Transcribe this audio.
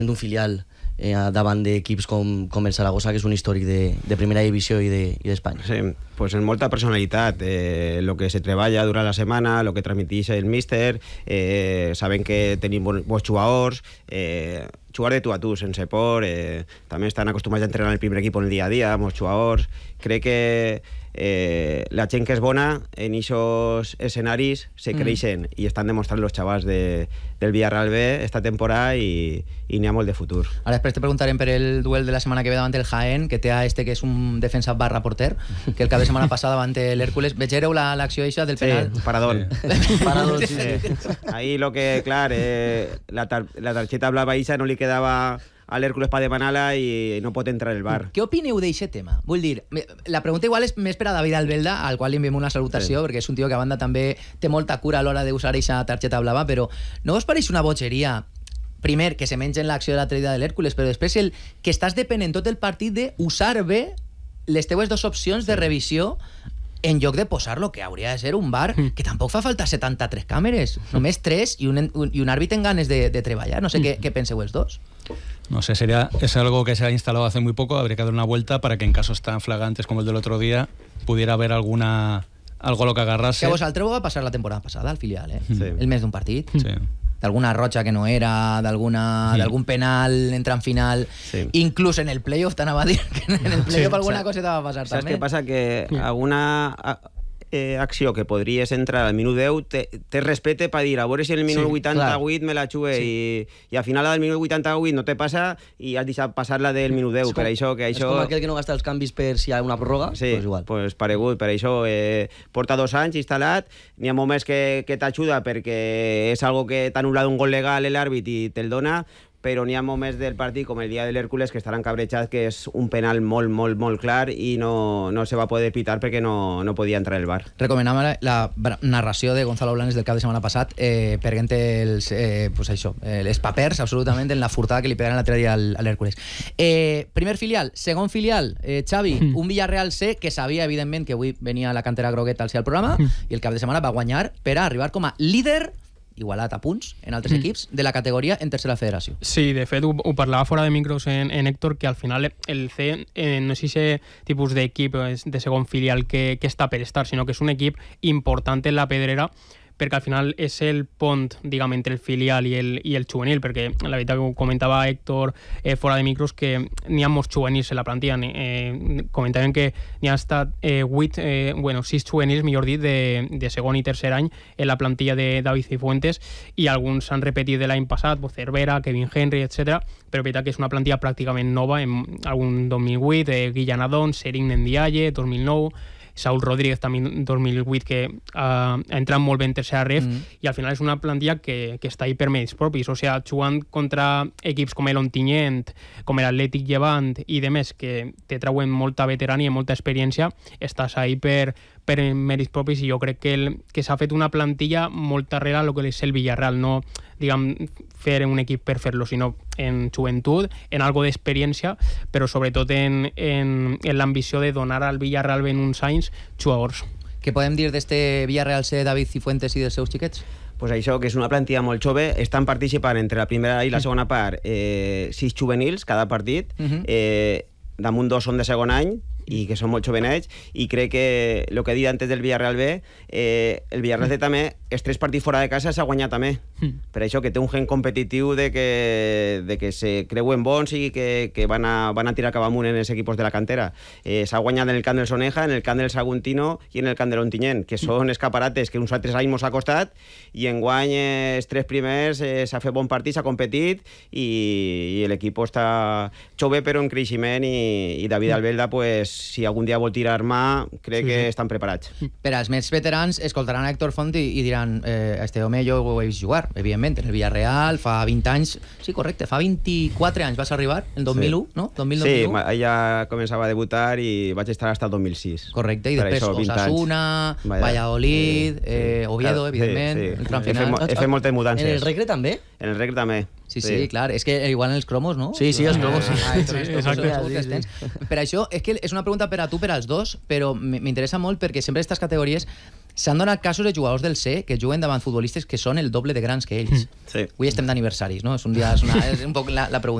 un filial davant d'equips com el Saragossa, que és un històric de primera divisió i d'Espanya. Sí, pues en molta personalitat, lo que se treballa durant la setmana, lo que transmiteix el míster, saben que tenim bons jugadors, jugar de tu a tu, sense por, també estan acostumats a entrenar el primer equip en el dia a dia, molts jugadors. Crec que la gent que és bona en aquests escenaris se creixen i estan demostrant els xavals del Villarreal B esta temporada i n'hi ha molt de futur. Ara després te preguntarem per el duel de la setmana que ve davant el Jaén, que té a que és un defensa barra porter, que el cap de setmana passada davant l'Hèrcules. Vegereu l'acció eixa del penal? Sí, paradón. Paradón, sí. Ahí lo que, clar, la targeta blava eixa no li quedava a l'Hèrcules per demanar-la i no pot entrar el bar. Què opineu d'eixe tema? Vull dir, la pregunta igual és més per a David Albelda, al qual li enviem una salutació, perquè és un tio que a banda també té molta cura a l'hora d'usar eixa targeta blava, però no us pareix una bogeria, primer, que se mengen l'acció de la traïda de l'Hèrcules, però després el que estàs depenent tot el partit d'usar bé les teues dues opcions de revisió en lloc de posar lo que hauria de ser un bar, que tampoc fa falta 73 càmeres, només 3 i un àrbit en ganes de treballar. No sé qué penseu els dos. No sé, es algo que se ha instalado hace muy poco, habría que dar una vuelta para que en casos tan flagantes como el del otro día pudiera haber algo a lo que agarrarse. Que a vosaltres va passar la temporada passada al filial, Sí. El mes d'un partit. Sí. D'alguna roja que no era, d'algun penal en tram final, Sí. Inclús en el playoff t'anava a dir que en el playoff alguna cosa t'ha va passar Saps també. què passa? Que alguna acció que podries entrar al minut 10 te respecte per dir, a veure si en el minut 88 me la xugue i al final del minut 88 no te passa i has deixat passar la del minut 10, per això que això... És com aquell que no gasta els canvis per si hi ha una pròrroga, sí, pues igual. Pues paregut, per això porta 2 anys instal·lat, n'hi ha moments que t'ajuda perquè és algo que t'ha anul·lat un gol legal l'àrbit i te'l dona, però n'hi ha moments del partit, com el dia de l'Hèrcules, que estaran cabrejats, que és un penal molt, molt, molt clar i no se va poder pitar perquè no podia entrar el bar. Recomanava la narració de Gonzalo Blanes del cap de setmana passat, perdent els papers absolutament en la furtada que li pegaren l'altre dia a l'Hèrcules. Primer filial, segon filial, Xavi, un Villarreal C que sabia evidentment que avui venia la cantera grogueta al ser al programa i el cap de setmana va guanyar per a arribar com a líder igualat a punts en altres equips de la categoria en tercera federació. Sí, de fet, ho parlava fora de micros en Héctor, que al final el C no és aquest tipus d'equip de segon filial que està per estar, sinó que és un equip important en la pedrera, perquè al final és el pont, diguem, entre el filial i el juvenil, perquè la veritat que ho comentava Héctor fora de micros, que n'hi ha molts juvenils en la plantilla. Comentaven que n'hi ha estat 6 juvenils, millor dit, de segon i tercer any en la plantilla de David Cifuentes, i alguns s'han repetit de l'any passat, Cervera, Kevin Henry, etc. Però veritat que és una plantilla pràcticament nova, en algun 2008, Guillana Don, Serin Ndiaye, 2009, Saúl Rodríguez també 2008, que ha entrat molt bé en tercera ref, i al final és una plantilla que està ahí per mèrits propis, o sigui, jugant contra equips com l'Ontinyent, com l'Atlètic Llevant i demés, que te trauen molta veterania i molta experiència, estàs ahí per mèrits propis, i jo crec que s'ha fet una plantilla molt darrere el que és el Villarreal, no, diguem, fer un equip per fer-lo, sinó en joventut, en algo d'experiència, però sobretot en l'ambició de donar al Villarreal en uns anys jugadors. Què podem dir d'este Villarreal C, David Cifuentes i dels seus xiquets? Pues això, que és una plantilla molt jove, estan participant entre la primera i la segona part 6 juvenils cada partit, damunt 2 són de segon any, i que són molt jovenets, i crec que el que he dit antes del Villarreal B, el Villarreal C també, els 3 partits fora de casa s'ha guanyat també, per això que té un gen competitiu de que se creuen bons i que van a tirar cap amunt en els equipos de la cantera. S'ha guanyat en el camp del Soneja, en el camp del Saguntino i en el camp de l'Ontinyent, que són escaparates que uns altres anys mos ha costat, i enguany els 3 primers s'ha fet bon partit, s'ha competit, i l'equip està jove però en creixement, i David Albelda, pues, si algun dia vol tirar mà, crec que estan preparats. Per als més veterans escoltaran a Héctor Font i diran, este home jo ho he vist jugar, evidentment, en el Villarreal, fa 20 anys, sí, correcte, fa 24 anys vas arribar, en 2001, no? 2001. Sí, ja començava a debutar i vaig estar fins al 2006. Correcte, i després Osasuna, Valladolid, Oviedo, evidentment, el tram final. He fet moltes mudances. En el Recre també? En el Recre també. Sí, clar, és que igual en els cromos, no? Sí, els cromos. Per això, és que és una pregunta per a tu, per als dos, però m'interessa molt perquè sempre aquestes categories s'han donat casos de jugadors del C que juguen davant futbolistes que són el doble de grans que ells. Sí. Avui estem d'aniversaris, no? És un poc la pregunta.